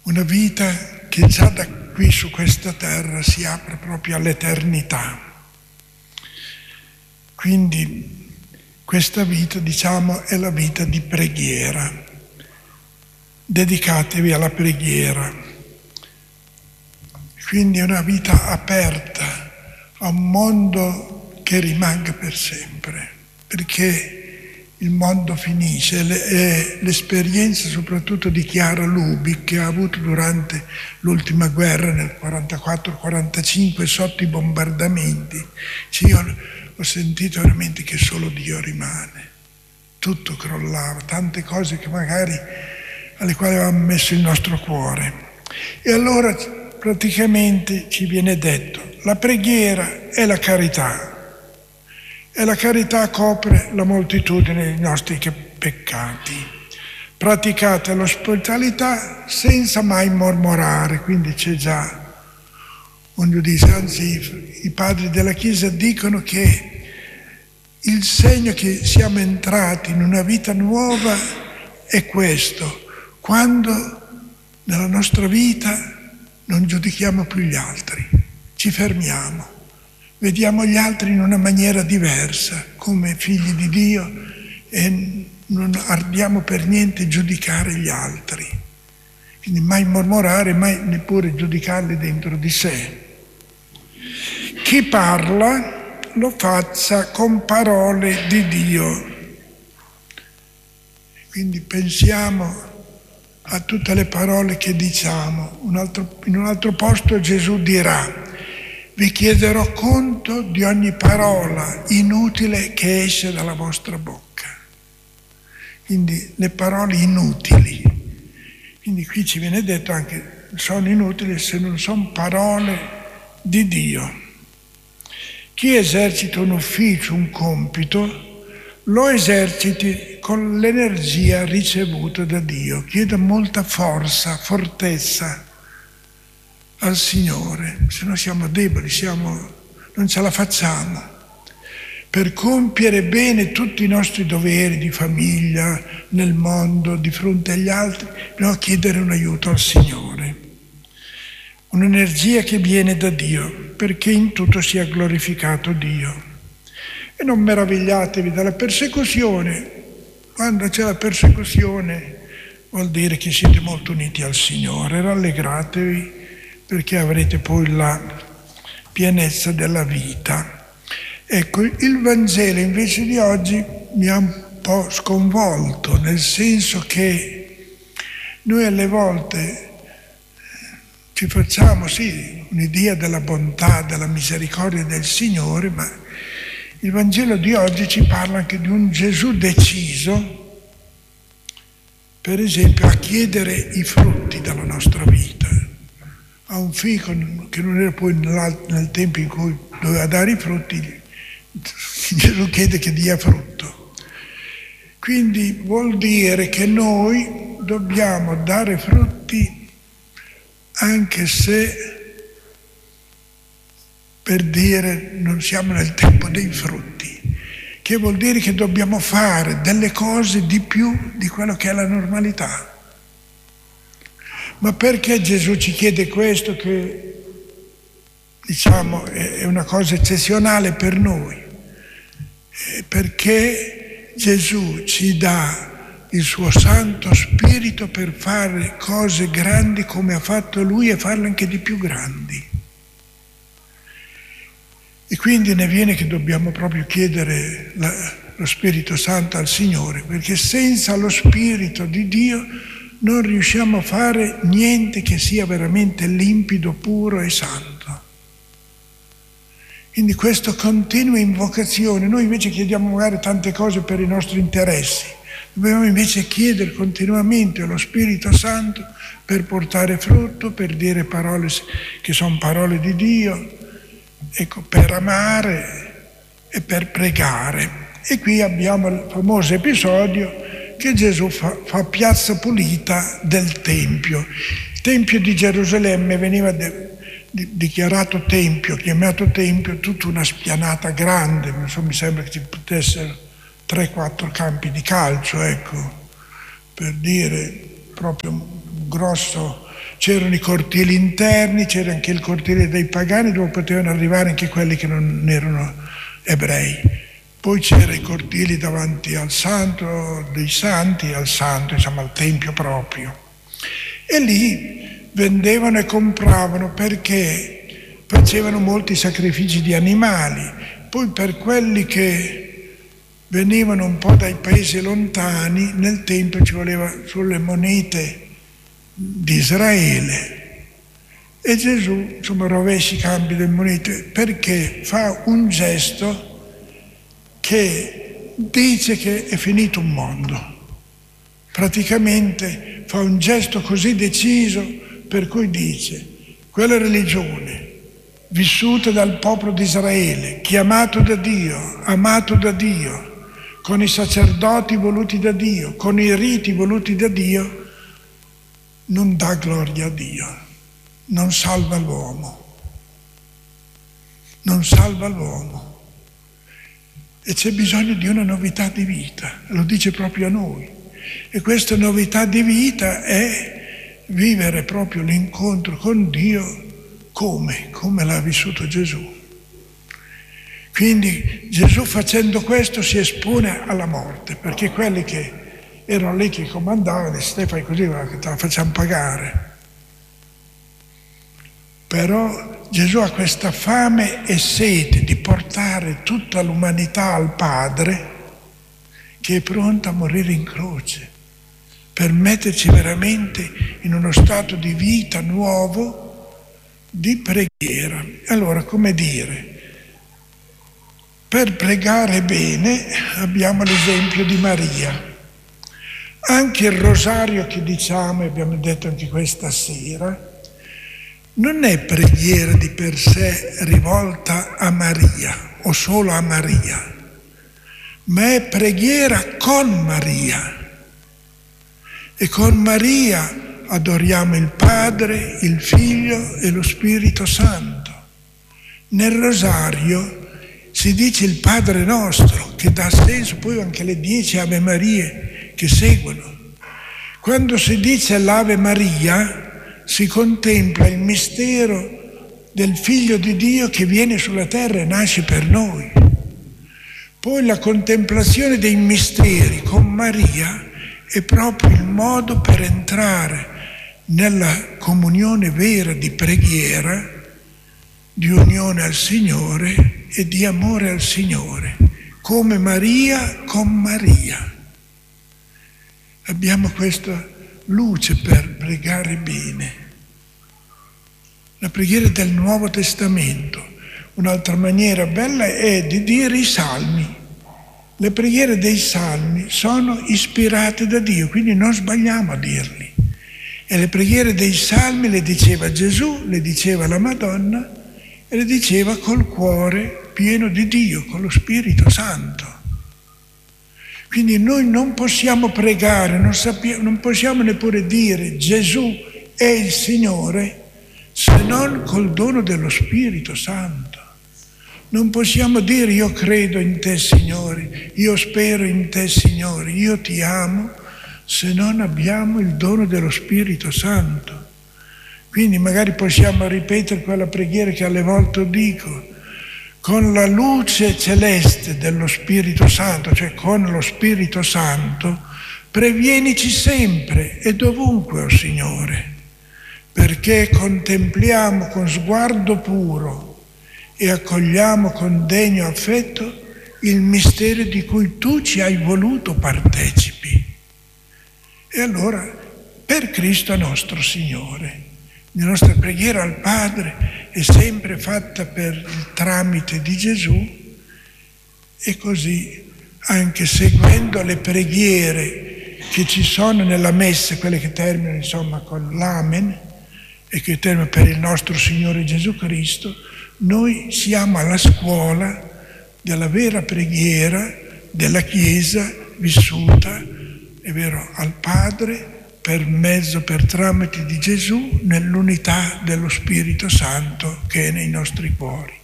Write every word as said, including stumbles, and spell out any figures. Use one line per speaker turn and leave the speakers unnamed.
una vita che già da qui su questa terra si apre proprio all'eternità. Quindi questa vita, diciamo, è la vita di preghiera. Dedicatevi alla preghiera. Quindi è una vita aperta a un mondo che rimanga per sempre, perché il mondo finisce. E l'esperienza soprattutto di Chiara Lubich, che ha avuto durante l'ultima guerra nel quarantaquattro quarantacinque sotto i bombardamenti, cioè io ho sentito veramente che solo Dio rimane. Tutto crollava, tante cose che magari alle quali avevamo messo il nostro cuore. E allora praticamente ci viene detto: la preghiera è la carità. E la carità copre la moltitudine dei nostri peccati. Praticate l'ospitalità senza mai mormorare, quindi c'è già un giudizio. Anzi, i padri della Chiesa dicono che il segno che siamo entrati in una vita nuova è questo: quando nella nostra vita non giudichiamo più gli altri, ci fermiamo. Vediamo gli altri in una maniera diversa, come figli di Dio, e non ardiamo per niente giudicare gli altri. Quindi mai mormorare, mai neppure giudicarli dentro di sé. Chi parla lo faccia con parole di Dio. Quindi pensiamo a tutte le parole che diciamo. Un altro, in un altro posto Gesù dirà: vi chiederò conto di ogni parola inutile che esce dalla vostra bocca. Quindi le parole inutili. Quindi qui ci viene detto anche: sono inutili se non sono parole di Dio. Chi esercita un ufficio, un compito, lo eserciti con l'energia ricevuta da Dio. Chieda molta forza, fortezza al Signore, se no siamo deboli, siamo, non ce la facciamo. Per compiere bene tutti i nostri doveri di famiglia, nel mondo, di fronte agli altri, dobbiamo chiedere un aiuto al Signore. Un'energia che viene da Dio, perché in tutto sia glorificato Dio. E non meravigliatevi della persecuzione. Quando c'è la persecuzione vuol dire che siete molto uniti al Signore. Rallegratevi, perché avrete poi la pienezza della vita. Ecco, il Vangelo invece di oggi mi ha un po' sconvolto, nel senso che noi alle volte ci facciamo, sì, un'idea della bontà, della misericordia del Signore, ma il Vangelo di oggi ci parla anche di un Gesù deciso, per esempio, a chiedere i frutti della nostra vita. A un fico che non era poi nel tempo in cui doveva dare i frutti, Gesù chiede che dia frutto. Quindi vuol dire che noi dobbiamo dare frutti anche se, per dire, non siamo nel tempo dei frutti, che vuol dire che dobbiamo fare delle cose di più di quello che è la normalità. Ma perché Gesù ci chiede questo, che diciamo è una cosa eccezionale per noi? Perché Gesù ci dà il suo Santo Spirito per fare cose grandi come ha fatto Lui e farle anche di più grandi. E quindi ne viene che dobbiamo proprio chiedere la, lo Spirito Santo al Signore, perché senza lo Spirito di Dio non riusciamo a fare niente che sia veramente limpido, puro e santo. Quindi questa continua invocazione, noi invece chiediamo magari tante cose per i nostri interessi, dobbiamo invece chiedere continuamente allo Spirito Santo per portare frutto, per dire parole che sono parole di Dio, ecco, per amare e per pregare. E qui abbiamo il famoso episodio che Gesù fa, fa piazza pulita del Tempio. Il Tempio di Gerusalemme veniva de, di, dichiarato Tempio, chiamato Tempio, tutta una spianata grande, insomma, mi sembra che ci potessero tre quattro campi di calcio, ecco, per dire, proprio un grosso, c'erano i cortili interni, c'era anche il cortile dei pagani dove potevano arrivare anche quelli che non erano ebrei. Poi c'erano i cortili davanti al santo dei santi, al santo, insomma al tempio proprio. E lì vendevano e compravano perché facevano molti sacrifici di animali. Poi per quelli che venivano un po' dai paesi lontani, nel tempio ci voleva sulle monete di Israele. E Gesù, insomma, rovescia i cambi delle monete perché fa un gesto che dice che è finito un mondo. Praticamente fa un gesto così deciso per cui dice: quella religione vissuta dal popolo di Israele, chiamato da Dio, amato da Dio, con i sacerdoti voluti da Dio, con i riti voluti da Dio, non dà gloria a Dio, non salva l'uomo, non salva l'uomo. E c'è bisogno di una novità di vita, lo dice proprio a noi. E questa novità di vita è vivere proprio l'incontro con Dio come? Come l'ha vissuto Gesù. Quindi Gesù, facendo questo, si espone alla morte, perché quelli che erano lì che comandavano, se fai così te la facciamo pagare. Però Gesù ha questa fame e sete di portare tutta l'umanità al Padre, che è pronta a morire in croce, per metterci veramente in uno stato di vita nuovo, di preghiera. Allora, come dire, per pregare bene abbiamo l'esempio di Maria. Anche il rosario che diciamo, e abbiamo detto anche questa sera, non è preghiera di per sé rivolta a Maria o solo a Maria, ma è preghiera con Maria. E con Maria adoriamo il Padre, il Figlio e lo Spirito Santo. Nel rosario si dice il Padre nostro, che dà senso poi anche le dieci Ave Marie che seguono. Quando si dice l'Ave Maria, si contempla il mistero del Figlio di Dio che viene sulla terra e nasce per noi. Poi la contemplazione dei misteri con Maria è proprio il modo per entrare nella comunione vera di preghiera, di unione al Signore e di amore al Signore, come Maria con Maria. Abbiamo questa luce per pregare bene. La preghiera del Nuovo Testamento. Un'altra maniera bella è di dire i salmi. Le preghiere dei salmi sono ispirate da Dio, quindi non sbagliamo a dirli. E le preghiere dei salmi le diceva Gesù, le diceva la Madonna e le diceva col cuore pieno di Dio, con lo Spirito Santo. Quindi noi non possiamo pregare, non, sappiamo, non possiamo neppure dire Gesù è il Signore se non col dono dello Spirito Santo. Non possiamo dire io credo in te Signore, io spero in te Signore, io ti amo, se non abbiamo il dono dello Spirito Santo. Quindi magari possiamo ripetere quella preghiera che alle volte dico, con la luce celeste dello Spirito Santo, cioè con lo Spirito Santo, previenici sempre e dovunque, o oh Signore, perché contempliamo con sguardo puro e accogliamo con degno affetto il mistero di cui tu ci hai voluto partecipi. E allora, per Cristo nostro Signore, la nostra preghiera al Padre è sempre fatta per il tramite di Gesù, e così anche seguendo le preghiere che ci sono nella messa, quelle che terminano insomma con l'Amen e che terminano per il nostro Signore Gesù Cristo, noi siamo alla scuola della vera preghiera della Chiesa vissuta, è vero, al Padre, per mezzo, per tramite di Gesù, nell'unità dello Spirito Santo che è nei nostri cuori.